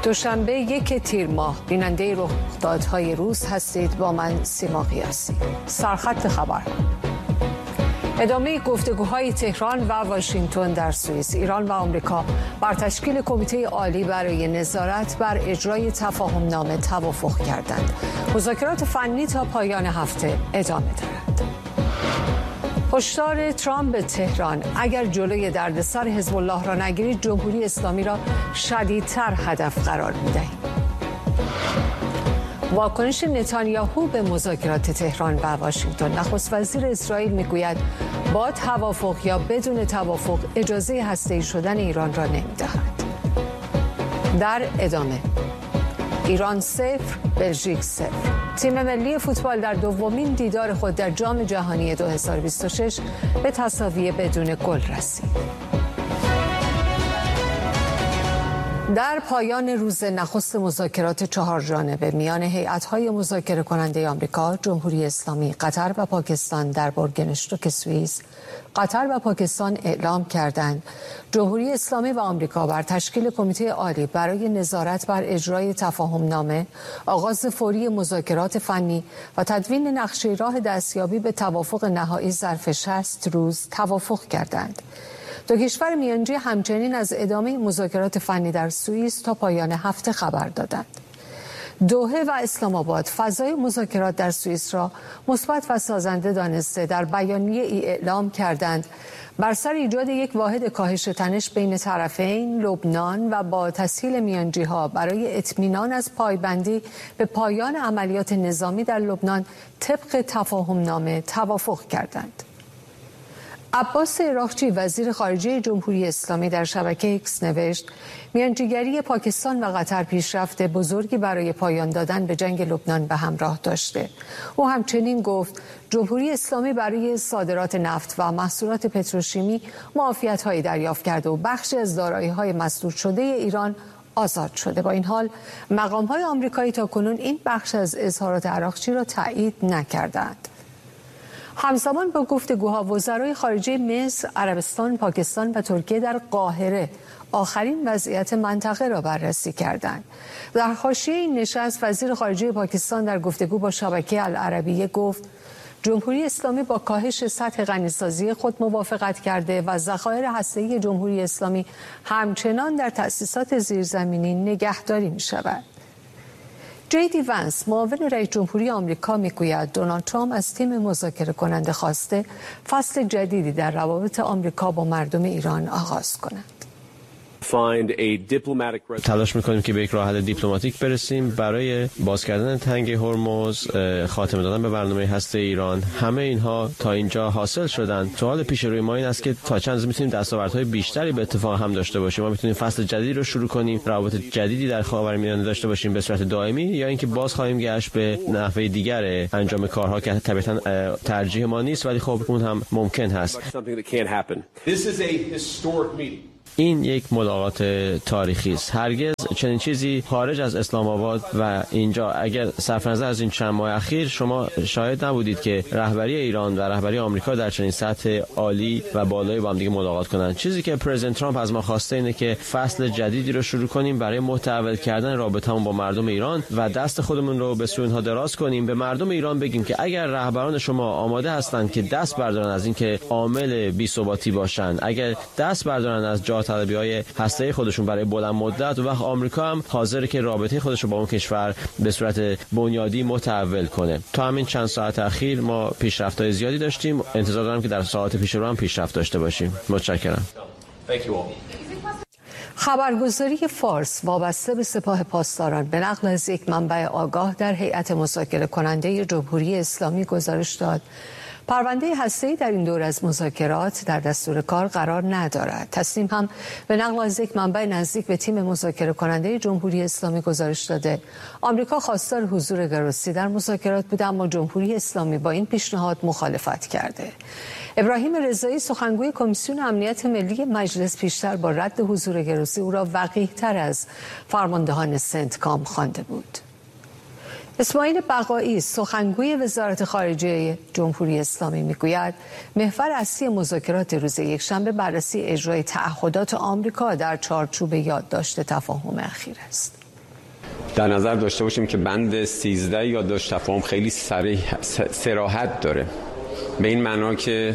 دوشنبه 1 تیر ماه بیننده رخدادهای روز هستید. با من سیما قیاسی. سرخط خبر. ادامه گفتگوهای تهران و واشنگتن در سوئیس. ایران و آمریکا بر تشکیل کمیته عالی برای نظارت بر اجرای تفاهم‌نامه توافق کردند. مذاکرات فنی تا پایان هفته ادامه دارد. هشدار ترامپ به تهران: اگر جلوی دردسر حزب الله را نگیرید، جمهوری اسلامی را شدیدتر هدف قرار می‌دهیم. واکنش نتانیاهو به مذاکرات تهران و واشنگتن. نخست وزیر اسرائیل میگوید با توافق یا بدون توافق اجازه هسته‌ای شدن ایران را نمی‌دهد. در ادامه: ایران 0 بلژیک 0. تیم ملی فوتبال در دومین دیدار خود در جام جهانی 2026 به تساوی بدون گل رسید. در پایان روز نخست مذاکرات 4 جانبه میان هیئت‌های مذاکره کننده آمریکا، جمهوری اسلامی، قطر و پاکستان در برگنشتوک سوئیس، قطر و پاکستان اعلام کردند جمهوری اسلامی و آمریکا بر تشکیل کمیته عالی برای نظارت بر اجرای تفاهم‌نامه، آغاز فوری مذاکرات فنی و تدوین نقشه راه دستیابی به توافق نهایی ظرف 60 روز توافق کردند. دو کشور میانجی همچنین از ادامه مذاکرات فنی در سوئیس تا پایان هفته خبر دادند. دوحه و اسلام آباد فضای مذاکرات در سوئیس را مثبت و سازنده دانسته در بیانیه ای اعلام کردند بر سر ایجاد یک واحد کاهش تنش بین طرفین، لبنان و با تسهیل میانجی‌ها برای اطمینان از پایبندی به پایان عملیات نظامی در لبنان طبق تفاهم‌نامه توافق کردند. عباس عراقچی وزیر خارجه جمهوری اسلامی در شبکه ایکس نوشت میانجیگری پاکستان و قطر پیشرفت بزرگی برای پایان دادن به جنگ لبنان به همراه داشته. او همچنین گفت جمهوری اسلامی برای صادرات نفت و محصولات پتروشیمی معافیت‌هایی دریافت کرده و بخشی از دارایی‌های مسدود شده ایران آزاد شده. با این حال مقام‌های آمریکایی تاکنون این بخش از اظهارات عراقچی را تایید نکردند. همزمان با گفتگوها وزرای خارجه مصر، عربستان، پاکستان و ترکیه در قاهره آخرین وضعیت منطقه را بررسی کردند. در حاشیه این نشست وزیر خارجه پاکستان در گفتگو با شبکه العربیه گفت جمهوری اسلامی با کاهش سطح غنیسازی خود موافقت کرده و ذخایر هسته‌ای جمهوری اسلامی همچنان در تأسیسات زیرزمینی نگهداری می‌شود. جی.دی. ونس معاون رئیس جمهوری آمریکا میگوید دونالد ترامپ از تیم مذاکره کننده خواسته فصل جدیدی در روابط آمریکا با مردم ایران آغاز کند. تلاش میکنیم که به یک راه حل دیپلماتیک برسیم برای باز کردن تنگ هرمز، خاتمه دادن به برنامه هسته ایران. همه اینها تا اینجا حاصل شدن. سوال پیش روی ما این است که تا چند روز میتونیم دستاوردهای بیشتری به اتفاق هم داشته باشیم. ما میتونیم فصل جدیدی رو شروع کنیم، روابط جدیدی در خاورمیانه داشته باشیم به صورت دائمی، یا اینکه باز خواهیم گشت به نحوه دیگر انجام کارها که طبیعتاً ترجیح ما نیست، ولی خب اون هم ممکن هست. این یک ملاقات تاریخی است. هرگز چنین چیزی خارج از اسلام آباد و اینجا، اگر صرف نظر از این چند ماه اخیر شما شاهد نبودید که رهبری ایران و رهبری آمریکا در چنین سطح عالی و بالایی با هم دیگه ملاقات کنند. چیزی که پرزیدنت ترامپ از ما خواسته اینه که فصل جدیدی رو شروع کنیم برای متحول کردن رابطمون با مردم ایران و دست خودمون رو به سوی اونها دراز کنیم. به مردم ایران بگیم که اگر رهبران شما آماده هستند که دست بردارن از اینکه عامل بی‌ثباتی باشن، اگر دست بردارن از طلبی‌های هسته‌ای خودشون برای بلند مدت، و وقت آمریکا هم حاضره که رابطه خودش رو با اون کشور به صورت بنیادی متحول کنه. تا همین چند ساعت اخیر ما پیشرفت‌های زیادی داشتیم. انتظار دارم که در ساعات پیش رو هم پیشرفت داشته باشیم. متشکرم. خبرگزاری فارس وابسته به سپاه پاسداران به نقل از یک منبع آگاه در هیئت مذاکره کننده جمهوری اسلامی گزارش داد پرونده هسته‌ای در این دور از مذاکرات در دستور کار قرار ندارد. تصنیم هم به نقل از یک منبع نزدیک به تیم مذاکره کننده جمهوری اسلامی گزارش داده آمریکا خواستار حضور گروسی در مذاکرات بوده، اما جمهوری اسلامی با این پیشنهاد مخالفت کرده. ابراهیم رضایی سخنگوی کمیسیون امنیت ملی مجلس پیشتر با رد حضور گروسی او را وقیح‌تر از فرماندهان سنتکام خوانده بود. اسماعیل بقایی سخنگوی وزارت خارجه جمهوری اسلامی میگوید محور اصلی مذاکرات روز یکشنبه بررسی اجرای تعهدات آمریکا در چارچوب یادداشت تفاهم اخیر است. در نظر داشته باشیم که بند 13 یادداشت تفاهم خیلی صراحت داره، به این معنا که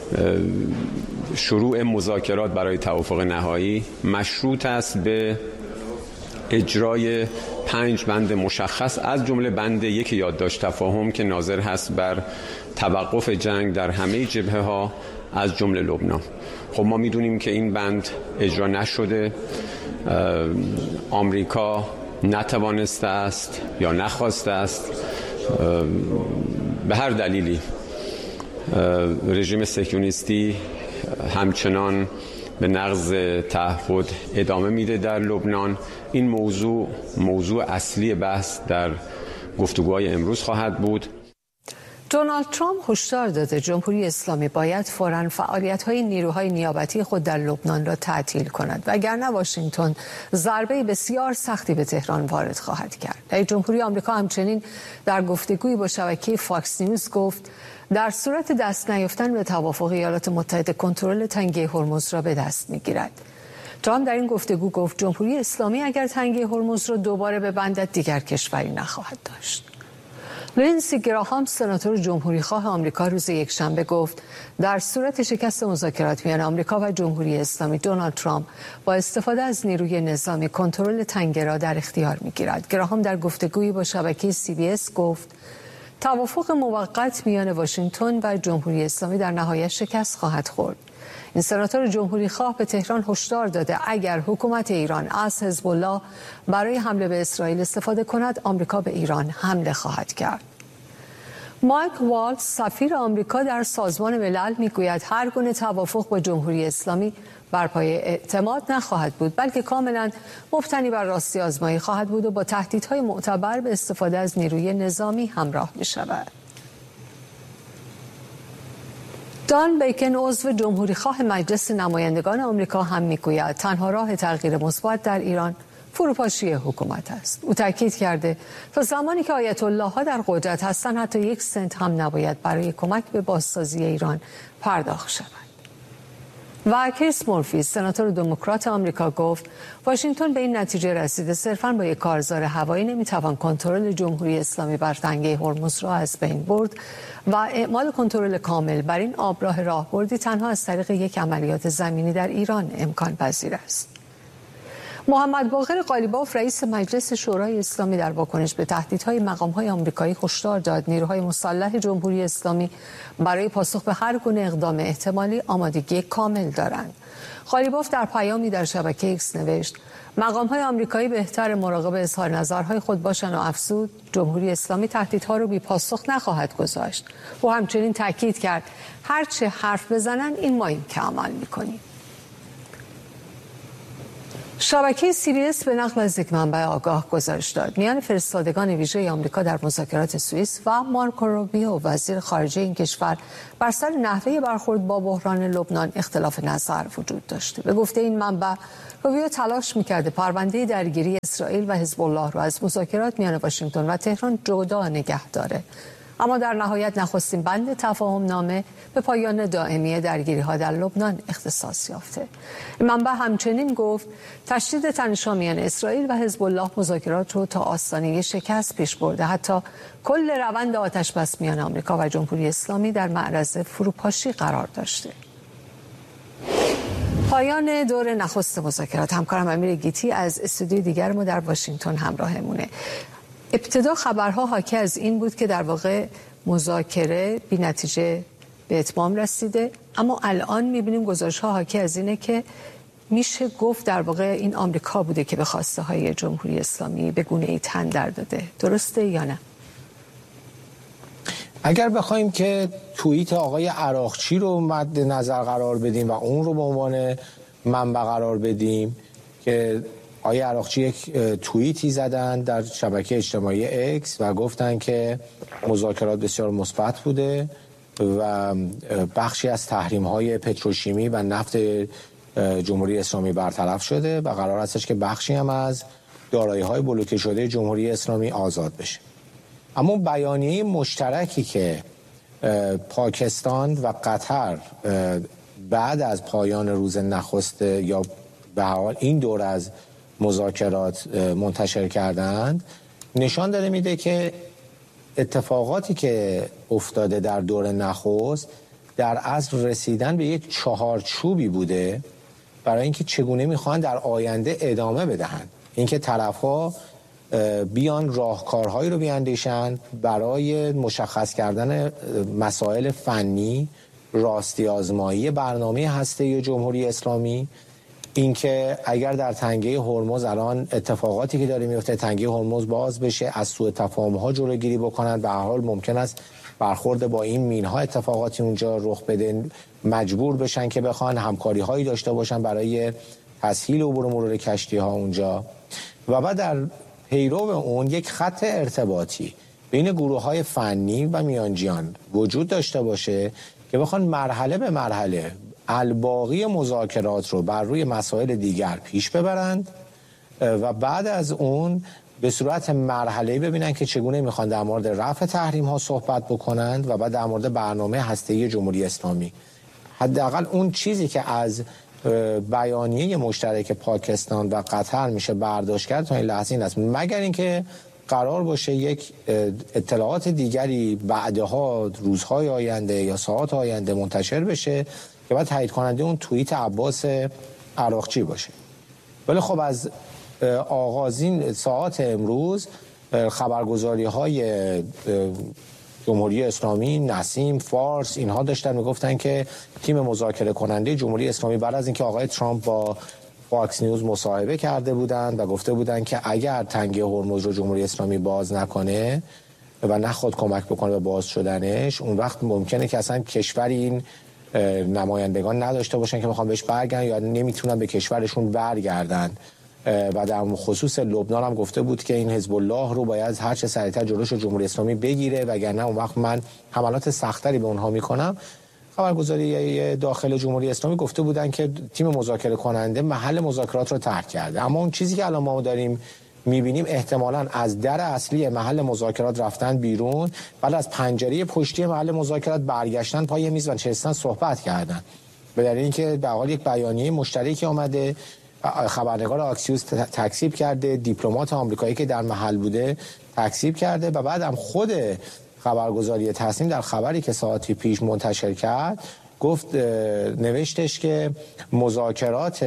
شروع مذاکرات برای توافق نهایی مشروط است به اجرای 5 بند مشخص، از جمله بند 1 یادداشت تفاهم که ناظر هست بر توقف جنگ در همه جبهه‌ها از جمله لبنان. خب ما میدونیم که این بند اجرا نشده، آمریکا نتوانسته است یا نخواسته است به هر دلیلی. رژیم صهیونیستی همچنان به نقض تعهد ادامه میده در لبنان. این موضوع اصلی بحث در گفتگوهای امروز خواهد بود. دونالد ترامپ هشدار داده جمهوری اسلامی باید فوراً فعالیت‌های نیروهای نیابتی خود در لبنان را تعطیل کند وگرنه واشنگتن ضربه بسیار سختی به تهران وارد خواهد کرد. رئیس جمهوری آمریکا همچنین در گفتگویی با شبکه فاکس نیوز گفت در صورت دست نیافتن به توافق ایالات متحده کنترل تنگه هرمز را به دست می‌گیرد. ترامپ در این گفتگو گفت جمهوری اسلامی اگر تنگه هرمز را دوباره ببندد دیگر کشوری نخواهد داشت. لینسی گراهام سناتور جمهوریخواه آمریکا روز یکشنبه گفت در صورت شکست مذاکرات میان آمریکا و جمهوری اسلامی دونالد ترامپ با استفاده از نیروی نظامی کنترل تنگه را در اختیار می‌گیرد. گراهام در گفتگویی با شبکه CBS گفت توافق موقت میان واشنگتن و جمهوری اسلامی در نهایت شکست خواهد خورد. این سناتور جمهوریخواه به تهران هشدار داده اگر حکومت ایران از حزب الله برای حمله به اسرائیل استفاده کند آمریکا به ایران حمله خواهد کرد. مایک والتز سفیر آمریکا در سازمان ملل میگوید هر گونه توافق با جمهوری اسلامی بر پایه اعتماد نخواهد بود بلکه کاملا مبتنی بر راستی آزمایی خواهد بود و با تهدیدهای معتبر به استفاده از نیروی نظامی همراه می شود. دان بیکن عضو جمهوریخواه مجلس نمایندگان آمریکا هم میگوید تنها راه تغییر مثبت در ایران فروپاشی حکومت است. او تاکید کرده تا زمانی که آیت الله ها در قدرت هستند حتی 1 سنت هم نباید برای کمک به بازسازی ایران پرداخت شود. و کریس مورفی سناتور دموکرات آمریکا گفت واشنگتن به این نتیجه رسیده صرفاً با یک کارزار هوایی نمیتوان کنترل جمهوری اسلامی بر تنگه هرمز را از بین برد و اعمال کنترل کامل بر این آبراه راهبردی تنها از طریق یک عملیات زمینی در ایران امکان پذیر است. محمد باقر قالیباف رئیس مجلس شورای اسلامی در واکنش به تهدیدهای مقام‌های آمریکایی هشدار داد نیروهای مسلح جمهوری اسلامی برای پاسخ به هر گونه اقدام احتمالی آمادگی کامل دارند. قالیباف در پیامی در شبکه ایکس نوشت مقام‌های آمریکایی بهتر مراقب اظهار نظرهای خود باشند و افزود جمهوری اسلامی تهدیدها را بی پاسخ نخواهد گذاشت. او همچنین تاکید کرد هرچه حرف بزنن این ماییم که عمل می‌کنیم. شبکه CBS به نقل از یک منبع آگاه گزارش داد میان فرستادگان ویژه آمریکا در مذاکرات سوئیس و مارکو روبیو وزیر خارجه این کشور بر سر نحوه برخورد با بحران لبنان اختلاف نظر وجود داشته. به گفته این منبع روبیو تلاش می‌کرده پرونده درگیری اسرائیل و حزب الله را از مذاکرات میان واشنگتن و تهران جدا نگه داره، اما در نهایت نخستین بند تفاهم نامه به پایان دائمی درگیری‌ها در لبنان اختصاص یافته. این منبع همچنین گفت تشدید تنش‌ها میان اسرائیل و حزب الله مذاکرات رو تا آستانه شکست پیش برده. حتی کل روند آتش‌بس میان آمریکا و جمهوری اسلامی در معرض فروپاشی قرار داشته. پایان دور نخست مذاکرات. همکارم امیر گیتی از استودیوی دیگر ما در واشنگتن همراهمونه. ابتدا خبرها حاکی از این بود که در واقع مذاکره بی نتیجه به اتمام رسیده، اما الان می‌بینیم گزارش‌ها حاکی از اینه که میشه گفت در واقع این آمریکا بوده که به خواسته های جمهوری اسلامی به گونه‌ای تن در داده. درسته یا نه؟ اگر بخوایم که توییت آقای عراقچی رو مد نظر قرار بدیم و اون رو به عنوان منبع قرار بدیم که آقای عراقچی یک توییتی زدن در شبکه اجتماعی اکس و گفتن که مذاکرات بسیار مثبت بوده و بخشی از تحریم‌های پتروشیمی و نفت جمهوری اسلامی برطرف شده و قرار هستش که بخشی هم از دارایی‌های بلوکه شده جمهوری اسلامی آزاد بشه. اما بیانیه مشترکی که پاکستان و قطر بعد از پایان روز نخست یا به حال این دور از مذاکرات منتشر کردند نشان داده میده که اتفاقاتی که افتاده در دور نخست در اصل رسیدن به یک چهارچوبی بوده برای اینکه چگونه میخوان در آینده ادامه بدهند. اینکه طرف‌ها بیان راهکارهایی رو بیاندیشن برای مشخص کردن مسائل فنی، راستی آزمایی برنامه هسته‌ای جمهوری اسلامی، اینکه اگر در تنگه هرمز الان اتفاقاتی که داره میفته تنگه هرمز باز بشه، از سوء تفاهم‌ها جلوگیری بکنن، به هر حال ممکن است برخورد با این مین‌ها اتفاقاتی اونجا رخ بده، مجبور بشن که بخوان همکاری‌هایی داشته باشن برای تسهیل عبور مرور کشتی‌ها اونجا و بعد در پیرو اون یک خط ارتباطی بین گروه‌های فنی و میانجیان وجود داشته باشه که بخوان مرحله به مرحله الباقی مذاکرات رو بر روی مسائل دیگر پیش ببرند و بعد از اون به صورت مرحله‌ای ببینن که چگونه میخوان در مورد رفع تحریم‌ها صحبت بکنند و بعد در مورد برنامه هسته‌ای جمهوری اسلامی. حداقل اون چیزی که از بیانیه مشترک پاکستان و قطر میشه برداشت کرد تا این لحظه این است، مگر اینکه قرار باشه یک اطلاعات دیگری بعدها روزهای آینده یا ساعات آینده منتشر بشه که بعد تایید کننده اون توییت عباس عراقچی باشه. ولی خب از آغازین ساعات امروز خبرگزاری‌های جمهوری اسلامی، نسیم، فارس اینها داشتن میگفتن که تیم مذاکره کننده جمهوری اسلامی بعد از اینکه آقای ترامپ با فاکس نیوز مصاحبه کرده بودند و گفته بودند که اگر تنگه هرمز رو جمهوری اسلامی باز نکنه و نخواد کمک بکنه به باز شدنش، اون وقت ممکنه که اصلا کشوری این نمایندگان نداشته باشن که بخوام بهش برگردن یا نمیتونن به کشورشون برگردن. و در خصوص لبنان هم گفته بود که این حزب الله رو باید هر چه سریعتر جلوش جمهوری اسلامی بگیره وگرنه اون وقت من حملات سختری به اونها میکنم. خبرگزاری داخل جمهوری اسلامی گفته بودن که تیم مذاکره کننده محل مذاکرات رو ترک کرده، اما اون چیزی که الان ما داریم میبینیم احتمالاً از در اصلی محل مذاکرات رفتن بیرون، بعد از پنجره پشتی محل مذاکرات برگشتن پای میز و نشستن صحبت کردن. به دلیل اینکه به حال یک بیانیه مشترکی آمده، خبرنگار آکسیوس تکذیب کرده، دیپلمات آمریکایی که در محل بوده تکذیب کرده و بعد هم خود خبرگزاری تصنیم در خبری که ساعتی پیش منتشر کرد گفت، نوشتش که مذاکرات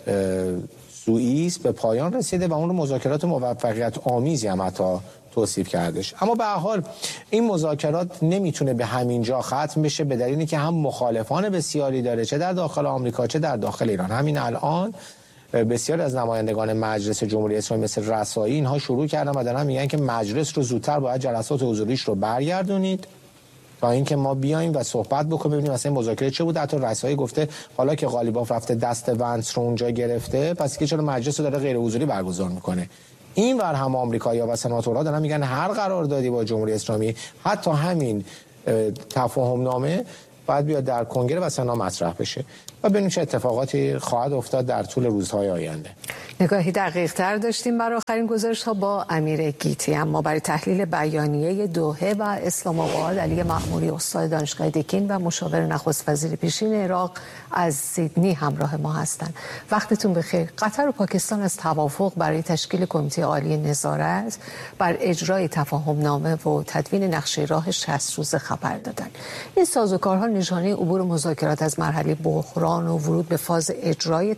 سوئیس به پایان رسیده و اون رو مذاکرات موفقیت آمیزی هم حتی توصیف کردش. اما به هر حال این مذاکرات نمیتونه به همین جا ختم بشه، به دلیلی که هم مخالفان بسیاری داره، چه در داخل آمریکا چه در داخل ایران. همین الان بسیار از نمایندگان مجلس جمهوری اسلامی مثل رسایی اینها شروع کردن و دارن میگن که مجلس رو زودتر باید جلسات حضوریش رو برگردونید تا اینکه ما بیایم و صحبت بکنیم ببینیم مثلا مذاکره چه بود. حتی رسایی گفته حالا که غالیباف رفته دست ونس رو اونجا گرفته، پس که چرا مجلس رو داره غیر حضوری برگزار میکنه. این ور هم آمریکایی‌ها و سناتورها دارن میگن هر قراردادی با جمهوری اسلامی، حتی همین تفاهم نامه، باید بیاد در کنگره و سنا مطرح بشه و ببینیم چه اتفاقاتی خواهد افتاد در طول روزهای آینده. نگاهی دقیق تر داشتیم بر آخرین گزارش ها با امیر گیتی. اما برای تحلیل بیانیه دوحه و اسلام آباد، علی مأموری استاد دانشگاه دکین و مشاور نخست وزیر پیشین عراق از سیدنی همراه ما هستند. وقتتون بخیر. قطر و پاکستان از توافق برای تشکیل کمیته عالی نظارت بر اجرای تفاهم نامه و تدوین نقشه راه 60 روزه خبر دادند. این سازوکارها نشانه عبور مذاکرات از مرحله بحران و ورود به فاز اجرای